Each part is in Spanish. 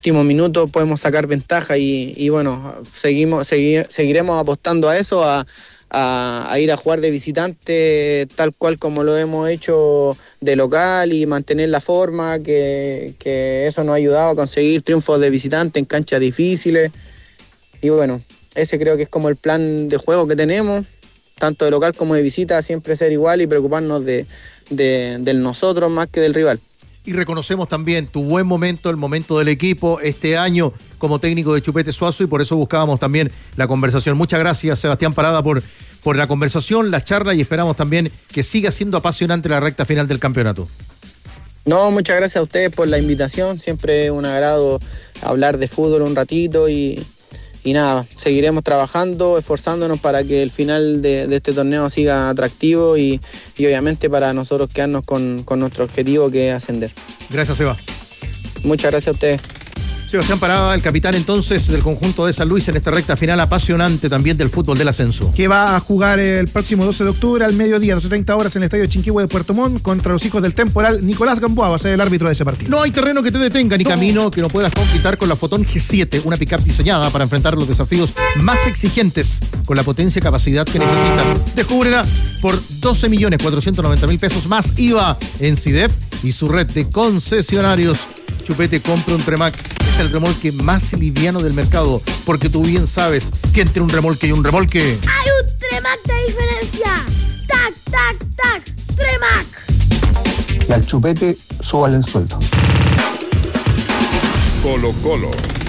último minuto podemos sacar ventaja y bueno, seguiremos apostando a eso, a ir a jugar de visitante tal cual como lo hemos hecho de local y mantener la forma, que eso nos ha ayudado a conseguir triunfos de visitante en canchas difíciles. Y bueno, ese creo que es como el plan de juego que tenemos, tanto de local como de visita, siempre ser igual y preocuparnos del nosotros más que del rival. Y reconocemos también tu buen momento, el momento del equipo este año como técnico de Chupete Suazo, y por eso buscábamos también la conversación. Muchas gracias, Sebastián Parada, por la conversación, la charla, y esperamos también que siga siendo apasionante la recta final del campeonato. No, muchas gracias a ustedes por la invitación, siempre es un agrado hablar de fútbol un ratito y nada, seguiremos trabajando, esforzándonos para que el final de este torneo siga atractivo y obviamente para nosotros quedarnos con nuestro objetivo, que es ascender. Gracias, Seba. Muchas gracias a ustedes. Sebastián Parada, el capitán entonces del conjunto de San Luis en esta recta final apasionante también del fútbol del ascenso. Que va a jugar el próximo 12 de octubre al mediodía, 12:30 horas, en el estadio Chinquihue de Puerto Montt, contra los hijos del temporal. Nicolás Gamboa va a ser el árbitro de ese partido. No hay terreno que te detenga ni camino que no puedas conquistar con la Fotón G7, una pick-up diseñada para enfrentar los desafíos más exigentes con la potencia y capacidad que necesitas. Descúbrela por 12.490.000 pesos más IVA en CIDEP y su red de concesionarios. Chupete, compra un Tremac. Es el remolque más liviano del mercado, porque tú bien sabes que entre un remolque y un remolque hay un Tremac de diferencia. ¡Tac, tac, tac! ¡Tremac! Y al Chupete, súbale el sueldo. Colo Colo.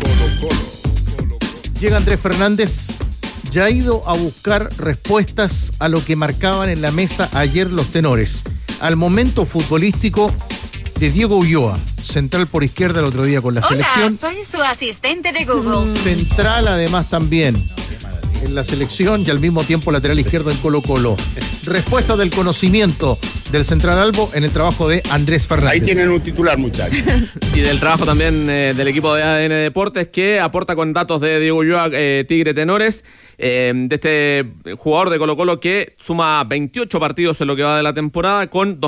Llega Andrés Fernández. Ya ha ido a buscar respuestas a lo que marcaban en la mesa ayer los tenores. Al momento futbolístico de Diego Ulloa, central por izquierda el otro día con la selección. Soy su asistente de Google. Central además también en la selección y al mismo tiempo lateral izquierdo en Colo Colo. Respuesta del conocimiento del central Albo en el trabajo de Andrés Fernández. Ahí tienen un titular, muchachos. Y del trabajo también del equipo de ADN Deportes, que aporta con datos de Diego Ulloa, Tigre Tenores, de este jugador de Colo Colo que suma 28 partidos en lo que va de la temporada con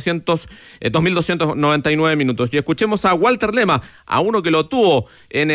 2.299 minutos. Y escuchemos a Walter Lema, a uno que lo tuvo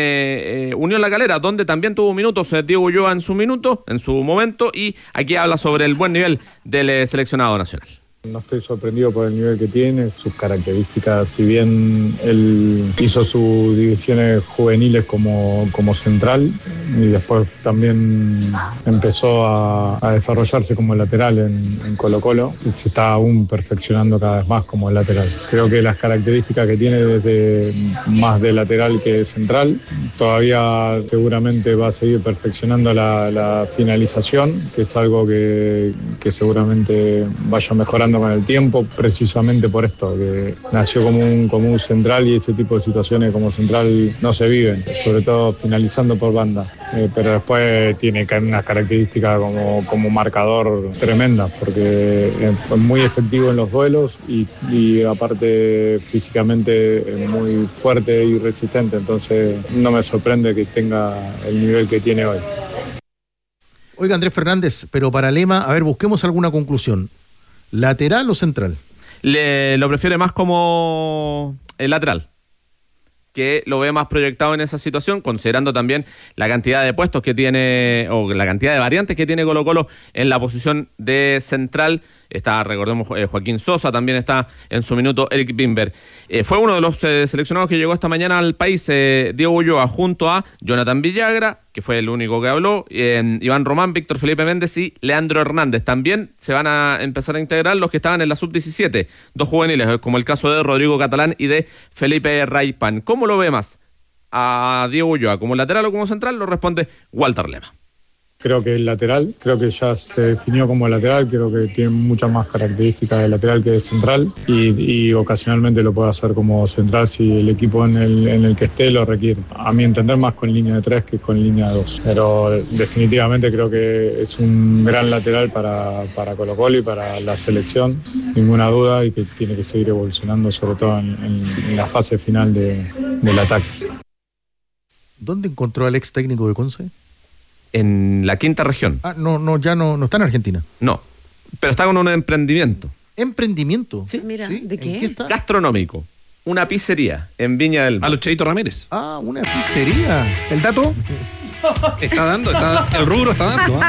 en Unión La Calera, donde también tuvo minutos Diego Ulloa en su momento, y aquí habla sobre el buen nivel del seleccionado nacional. No estoy sorprendido por el nivel que tiene, sus características, si bien él hizo sus divisiones juveniles como central y después también empezó a desarrollarse como lateral en Colo Colo, se está aún perfeccionando cada vez más como lateral. Creo que las características que tiene desde más de lateral que central, todavía seguramente va a seguir perfeccionando la finalización, que es algo que seguramente vaya mejorando con el tiempo, precisamente por esto, que nació como un central y ese tipo de situaciones como central no se viven, sobre todo finalizando por banda, pero después tiene unas características como marcador tremendas, porque es muy efectivo en los duelos y aparte físicamente es muy fuerte y resistente, entonces no me sorprende que tenga el nivel que tiene hoy. Oiga, Andrés Fernández, pero para Lema, a ver, busquemos alguna conclusión. ¿Lateral o central? Lo prefiere más como el lateral, que lo ve más proyectado en esa situación, considerando también la cantidad de puestos que tiene, o la cantidad de variantes que tiene Colo Colo en la posición de central. Está, recordemos, Joaquín Sosa, también está en su minuto Eric Bimber. Fue uno de los seleccionados que llegó esta mañana al país, Diego Ulloa, junto a Jonathan Villagra, que fue el único que habló, Iván Román, Víctor Felipe Méndez y Leandro Hernández. También se van a empezar a integrar los que estaban en la sub-17, dos juveniles, como el caso de Rodrigo Catalán y de Felipe Raipan. ¿Cómo lo ve más a Diego Ulloa, como lateral o como central? Lo responde Walter Lema. Creo que el lateral, creo que ya se definió como lateral, creo que tiene muchas más características de lateral que de central y ocasionalmente lo puede hacer como central si el equipo en el que esté lo requiere. A mi entender más con línea de 3 que con línea de 2, pero definitivamente creo que es un gran lateral para Colo Colo y para la selección, ninguna duda, y que tiene que seguir evolucionando sobre todo en la fase final del ataque. ¿Dónde encontró al ex técnico de Conce? En la quinta región. Ya no está en Argentina. No, pero está con un emprendimiento. ¿Emprendimiento? Sí. Mira, ¿Sí? ¿de qué? ¿En qué está? Gastronómico. una pizzería en Viña del Mar. A los Cheito Ramírez. Ah, una pizzería. ¿El dato? El rubro está dando.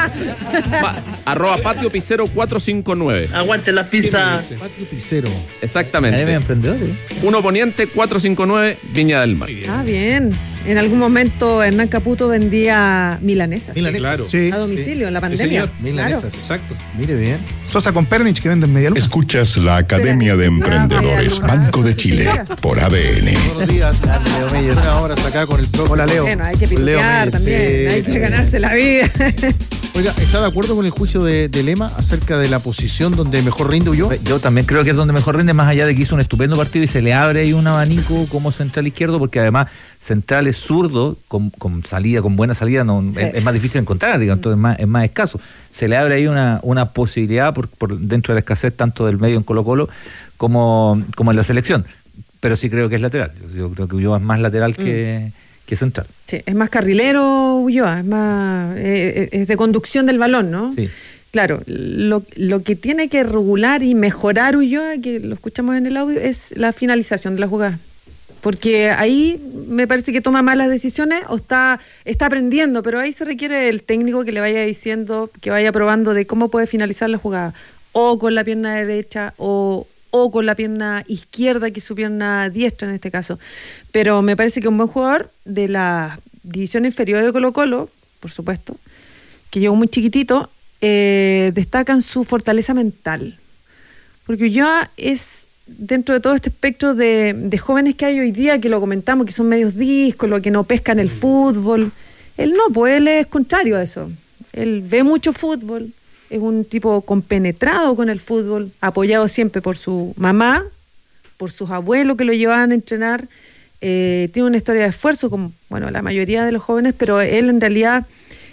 @patio pizzero 459. Aguante la pizza. Patio Pizzero. Exactamente. Emprendedores. Uno Poniente 459 Viña del Mar. Ah, bien. En algún momento Hernán Caputo vendía milanesas. Claro. Sí. A domicilio, en la pandemia. señor. Milanesas. Claro. Exacto. Mire bien. Sosa con Pernich que venden media luna. Escuchas la Academia de Emprendedores Banco de Chile por ADN. Buenos días, Leo Meyer. Una hora acá con el profe. Hola, Leo. Bueno, hay que Leo pilotear Meyer, también, sí, hay que ganarse la vida. Oiga, ¿está de acuerdo con el juicio de Lema acerca de la posición donde mejor rinde Ulloa? Yo también creo que es donde mejor rinde, más allá de que hizo un estupendo partido y se le abre ahí un abanico como central izquierdo, porque además central es zurdo, con salida, con buena salida, sí. es más difícil encontrar, digamos, entonces es más escaso. Se le abre ahí una posibilidad por dentro de la escasez tanto del medio en Colo-Colo como en la selección. Pero sí creo que es lateral. Yo creo que Ulloa es más lateral que central. Sí, es más carrilero Ulloa, es más es de conducción del balón, ¿no? Sí. Claro, lo que tiene que regular y mejorar Ulloa, que lo escuchamos en el audio, es la finalización de la jugada. Porque ahí me parece que toma malas decisiones o está aprendiendo, pero ahí se requiere el técnico que le vaya diciendo, que vaya probando de cómo puede finalizar la jugada, o con la pierna derecha o con la pierna izquierda, que es su pierna diestra en este caso. Pero me parece que un buen jugador de la división inferior de Colo-Colo, por supuesto, que llegó muy chiquitito, destacan su fortaleza mental. Porque Ulloa es, dentro de todo este espectro de jóvenes que hay hoy día, que lo comentamos, que son medios discos, lo que no pescan el fútbol, él no, pues él es contrario a eso. Él ve mucho fútbol, es un tipo compenetrado con el fútbol, apoyado siempre por su mamá, por sus abuelos que lo llevaban a entrenar. Tiene una historia de esfuerzo, como bueno, la mayoría de los jóvenes, pero él en realidad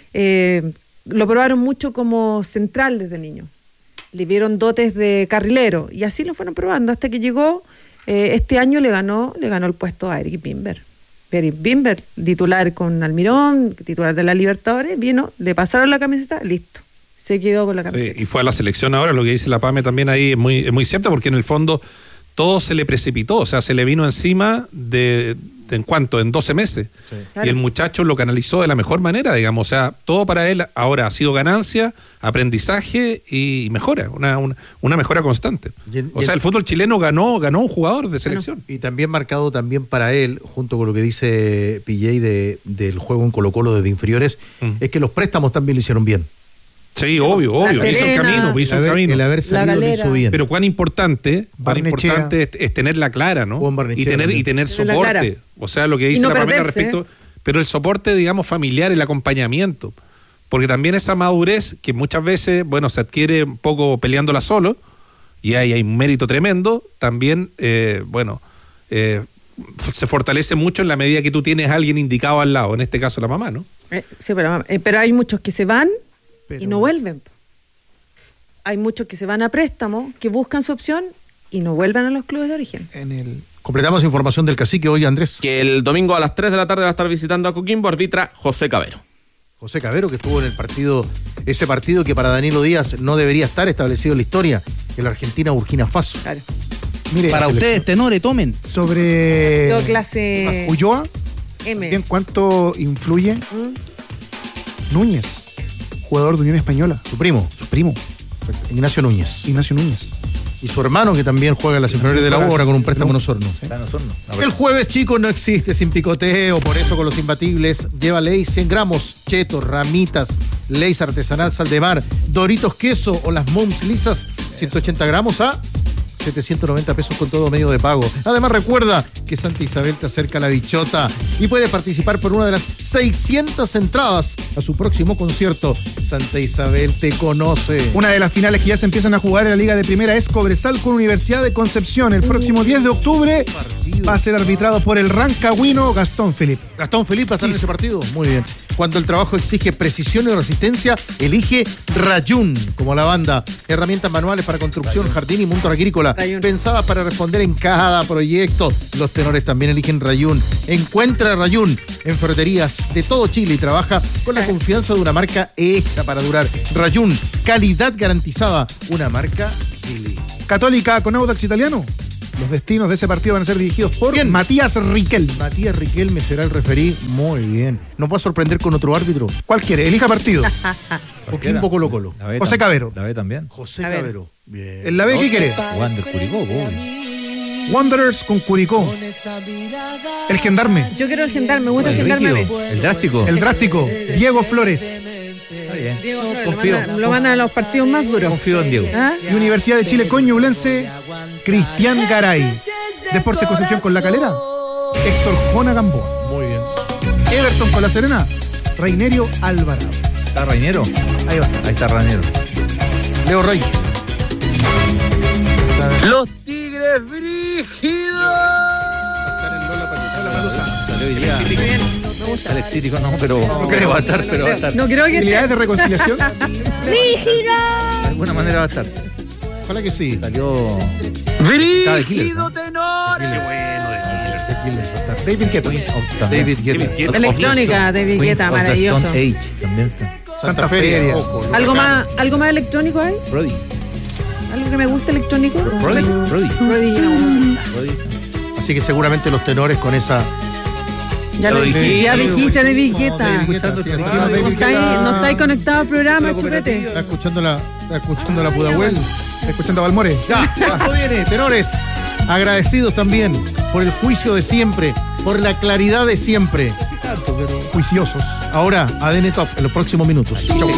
lo probaron mucho como central desde niño. Le vieron dotes de carrilero y así lo fueron probando hasta que llegó, este año le ganó el puesto a Eric Bimber. Eric Bimber, titular con Almirón, titular de la Libertadores, vino, le pasaron la camiseta, listo. Se quedó con la camiseta. Sí, y fue a la selección ahora, lo que dice la Pame también ahí es muy cierto, porque en el fondo todo se le precipitó, o sea, se le vino encima ¿en cuánto? En 12 meses. Sí. Claro. Y el muchacho lo canalizó de la mejor manera, digamos, o sea, todo para él ahora ha sido ganancia, aprendizaje y mejora, una mejora constante. O sea, el fútbol chileno ganó un jugador de selección. Y también marcado también para él, junto con lo que dice PJ del juego en Colo-Colo desde inferiores, es que los préstamos también lo hicieron bien. Sí, obvio, hizo el camino. El haber salido lo hizo bien. Pero cuán importante es tenerla clara, ¿no? Y tener soporte. O sea, lo que dice la Pamela respecto, pero el soporte, digamos, familiar, el acompañamiento. Porque también esa madurez que muchas veces, bueno, se adquiere un poco peleándola solo, y hay un mérito tremendo, también, se fortalece mucho en la medida que tú tienes a alguien indicado al lado, en este caso la mamá, ¿no? Sí, pero hay muchos que se van y no vuelven. Hay muchos que se van a préstamo, que buscan su opción y no vuelven a los clubes de origen. Completamos información del cacique hoy, Andrés. Que el domingo a las 3 de la tarde va a estar visitando a Coquimbo, arbitra José Cabero. José Cabero, que estuvo en el partido, ese partido que para Danilo Díaz no debería estar establecido en la historia, en la Argentina-Burkina Faso. Claro. Mire, para ustedes, tenores, tomen. Sobre clase Ulloa, M. Bien, ¿cuánto influye Núñez? Jugador de Unión Española. Su primo. Ignacio Núñez. Y su hermano, que también juega en las inferiores de la U, ahora con un préstamo en Osorno. ¿Sí? El jueves, chicos, no existe sin picoteo. Por eso, con los imbatibles, lleva Lay's 100 gramos, chetos, ramitas, Lay's artesanal, sal de mar, Doritos queso o las Moms lisas, 180 gramos a 790 pesos con todo medio de pago. Además, recuerda que Santa Isabel te acerca a la bichota y puede participar por una de las 600 entradas a su próximo concierto. Santa Isabel te conoce. Una de las finales que ya se empiezan a jugar en la Liga de Primera es Cobresal con Universidad de Concepción. El próximo 10 de octubre va a ser arbitrado por el rancagüino Gastón Felipe. Gastón Felipe va a estar en ese partido. Muy bien. Cuando el trabajo exige precisión y resistencia, elige Rayun, como la banda. Herramientas manuales para construcción, jardín y monto agrícola. Pensadas para responder en cada proyecto. Los tenores también eligen Rayun. Encuentra Rayun en ferreterías de todo Chile y trabaja con la confianza de una marca hecha para durar. Rayun, calidad garantizada. Una marca Chile. Católica con Audax Italiano. Los destinos de ese partido van a ser dirigidos por Matías Riquelme. Matías Riquelme será el referí. Muy bien. ¿Nos va a sorprender con otro árbitro? ¿Cuál quiere? Elija partido. Coquimbo Colo-Colo. José Cabero. La B también. José Cabero. Bien. ¿En la B qué quiere? Wander Curicó. Wanderers con Curicó. El Gendarme. Yo quiero el Gendarme, me gusta el Gendarme. El Drástico. El Drástico. Diego Flores. Está bien. Diego Flores, Confío. lo mandan a los partidos más duros. Confío en Diego. ¿Ah? Y Universidad de Chile con Ñublense, Cristian Garay. Deportes Concepción con La Calera, Héctor Jona Gamboa. Muy bien. Everton con La Serena, Reinerio Alvarado. ¿Está Rainero? Ahí va. Ahí está Rainero. Leo Rey. Los Tigres brígidos. Salió hoy día. Alex City, no, pero no creo va a estar, pero va a estar. No creo que ¿Posibilidades de reconciliación? ¡Rígido! De alguna manera va a estar. Ojalá que sí. Salió. Brígido tenores. David Guetta. David Guetta. Electrónica, David Guetta, maravilloso. También está. Santa Feria. Ojo, ¿Algo más electrónico hay? Brody. ¿Algo que me guste electrónico? Brody. Así que seguramente los tenores con esa. Ya dijiste David Guetta. No estáis conectado al programa, chupete. Está escuchando la Pudahuel. Está escuchando a Valmore. Ya, esto viene, tenores. Agradecidos también por el juicio de siempre, por la claridad de siempre. Juiciosos. Ahora, ADN Top en los próximos minutos. Chau.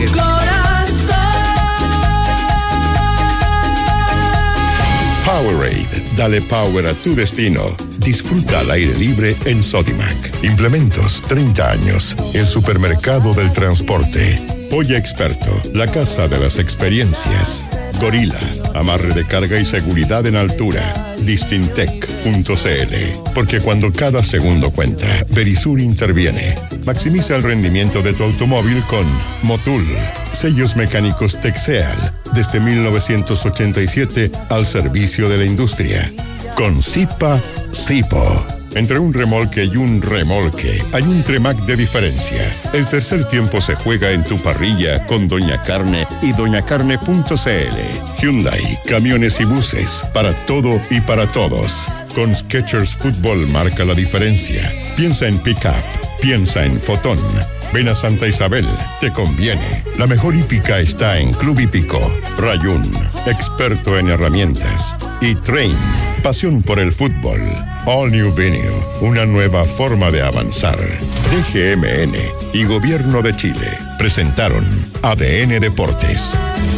Powerade, dale power a tu destino. Disfruta al aire libre en Sodimac. Implementos 30 años. El supermercado del transporte. Polla Experto, la casa de las experiencias. Gorila, amarre de carga y seguridad en altura. Distintec.cl. Porque cuando cada segundo cuenta, Verisur interviene. Maximiza el rendimiento de tu automóvil con Motul. Sellos mecánicos Texeal. Desde 1987 al servicio de la industria. Con Zipa, Zipo. Entre un remolque y un remolque hay un Tremac de diferencia. El tercer tiempo se juega en tu parrilla con Doña Carne y doñacarne.cl. Hyundai, camiones y buses, para todo y para todos. Con Skechers Fútbol marca la diferencia. Piensa en pick-up, piensa en Fotón. Ven a Santa Isabel, te conviene. La mejor hípica está en Club Hípico. Rayun, experto en herramientas. Y Train, pasión por el fútbol. All New Venue, una nueva forma de avanzar. DGMN y Gobierno de Chile presentaron ADN Deportes.